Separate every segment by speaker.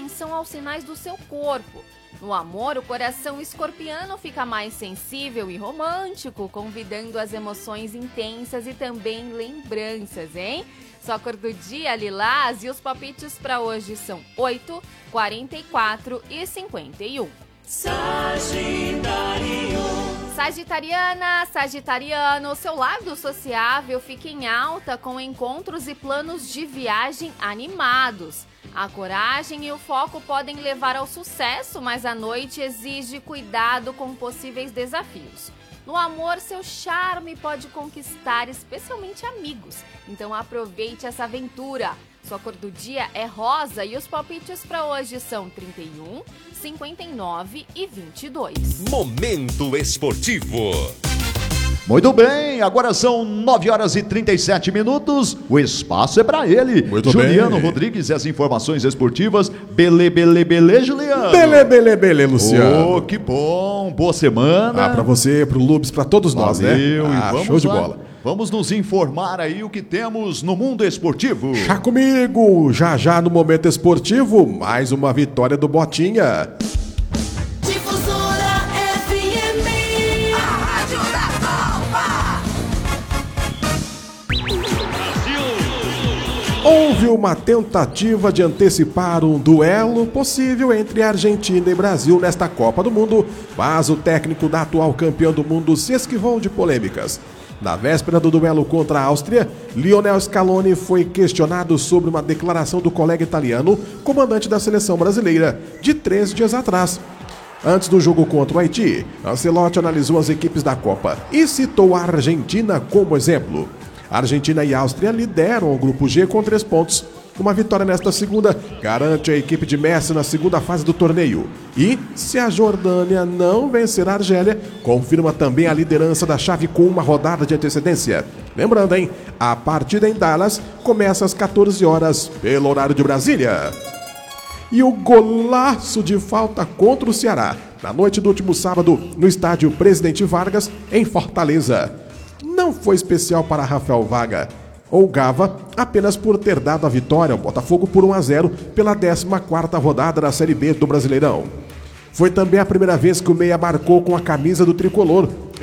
Speaker 1: atenção aos sinais do seu corpo. No amor, o coração escorpiano fica mais sensível e romântico, convidando as emoções intensas e também lembranças, hein? Sua cor do dia, lilás, e os palpites para hoje são 8, 44 e 51. Sagitariana, Sagitariano, seu lado sociável fica em alta com encontros e planos de viagem animados. A coragem e o foco podem levar ao sucesso, mas a noite exige cuidado com possíveis desafios. No amor, seu charme pode conquistar especialmente amigos, então aproveite essa aventura. Sua cor do dia é rosa e os palpites para hoje são 31, 59 e 22.
Speaker 2: Momento Esportivo.
Speaker 3: Muito bem, agora são 9 horas e 37 minutos. O espaço é para ele.
Speaker 4: Muito
Speaker 3: Juliano
Speaker 4: bem.
Speaker 3: Rodrigues e as informações esportivas. Bele, Juliano.
Speaker 4: Bele, Luciano.
Speaker 3: Oh, que bom. Boa semana.
Speaker 4: Pra você, pro Lubes, pra todos nós, né?
Speaker 3: Valeu, e vamos
Speaker 4: show de
Speaker 3: lá.
Speaker 4: bola.
Speaker 3: Vamos nos informar aí o que temos no mundo esportivo.
Speaker 4: Já comigo, já no Momento Esportivo, mais uma vitória do Botinha.
Speaker 5: Difusora FM, a rádio da Copa.
Speaker 4: Houve uma tentativa de antecipar um duelo possível entre Argentina e Brasil nesta Copa do Mundo, mas o técnico da atual campeã do mundo se esquivou de polêmicas. Na véspera do duelo contra a Áustria, Lionel Scaloni foi questionado sobre uma declaração do colega italiano, comandante da seleção brasileira, de 3 dias atrás. Antes do jogo contra o Haiti, Ancelotti analisou as equipes da Copa e citou a Argentina como exemplo. A Argentina e a Áustria lideram o Grupo G com 3 pontos. Uma vitória nesta segunda garante a equipe de Messi na segunda fase do torneio. E, se a Jordânia não vencer a Argélia, confirma também a liderança da chave com uma rodada de antecedência. Lembrando, hein? A partida em Dallas começa às 14 horas, pelo horário de Brasília. E o golaço de falta contra o Ceará, na noite do último sábado, no estádio Presidente Vargas, em Fortaleza. Não foi especial para Rafael Vaga, ou Gava, apenas por ter dado a vitória ao Botafogo por 1-0 pela 14ª rodada da Série B do Brasileirão. Foi também a primeira vez que o Meia marcou com a camisa do tricolor.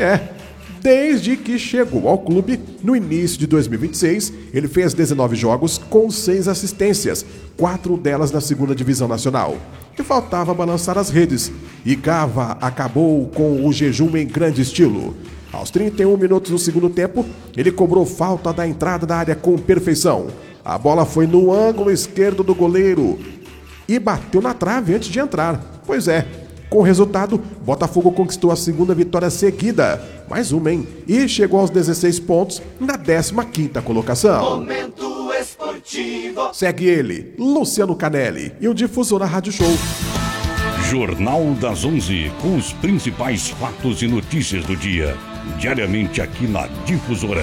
Speaker 4: Desde que chegou ao clube, no início de 2026, ele fez 19 jogos com 6 assistências, 4 delas na segunda divisão nacional. E faltava balançar as redes, e Gava acabou com o jejum em grande estilo. Aos 31 minutos do segundo tempo, ele cobrou falta da entrada da área com perfeição. A bola foi no ângulo esquerdo do goleiro e bateu na trave antes de entrar. Pois é, com o resultado, Botafogo conquistou a segunda vitória seguida. Mais uma, hein? E chegou aos 16 pontos na 15ª colocação.
Speaker 5: Momento Esportivo.
Speaker 4: Segue ele, Luciano Canelli, e o Difusora Rádio Show.
Speaker 6: Jornal das 11, com os principais fatos e notícias do dia. Diariamente aqui na Difusora.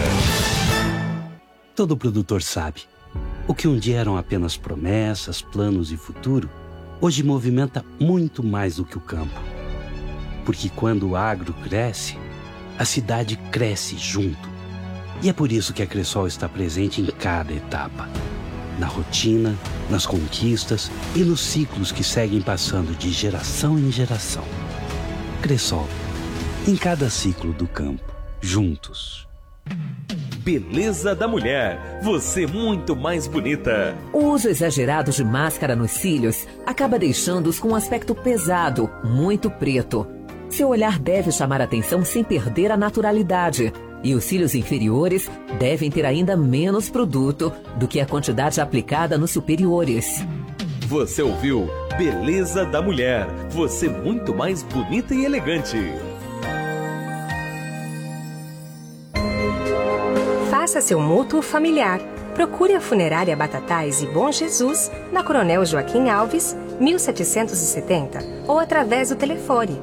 Speaker 7: Todo produtor sabe. O que um dia eram apenas promessas, planos e futuro, hoje movimenta muito mais do que o campo. Porque quando o agro cresce, a cidade cresce junto. E é por isso que a Cressol está presente em cada etapa. Na rotina, nas conquistas e nos ciclos que seguem passando de geração em geração. Cressol, em cada ciclo do campo, juntos.
Speaker 2: Beleza da mulher, você muito mais bonita.
Speaker 8: O uso exagerado de máscara nos cílios acaba deixando-os com um aspecto pesado, muito preto. Seu olhar deve chamar atenção sem perder a naturalidade. E os cílios inferiores devem ter ainda menos produto do que a quantidade aplicada nos superiores.
Speaker 2: Você ouviu Beleza da Mulher, você muito mais bonita e elegante.
Speaker 9: Faça seu mútuo familiar. Procure a Funerária Batatais e Bom Jesus na Coronel Joaquim Alves, 1770, ou através do telefone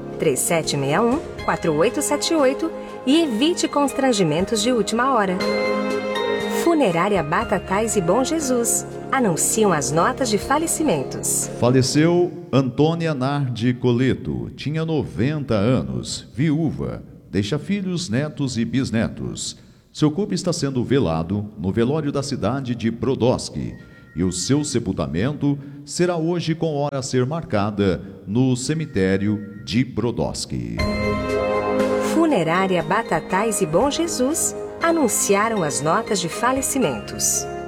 Speaker 9: 3761-4878 e evite constrangimentos de última hora. Funerária Batatais e Bom Jesus. Anunciam as notas de falecimentos.
Speaker 3: Faleceu Antônia Nardi Coleto, tinha 90 anos, viúva, deixa filhos, netos e bisnetos. Seu corpo está sendo velado no velório da cidade de Brodowski. e o seu sepultamento será hoje com hora a ser marcada no cemitério de Brodowski.
Speaker 9: Funerária Batatais e Bom Jesus anunciaram as notas de falecimentos.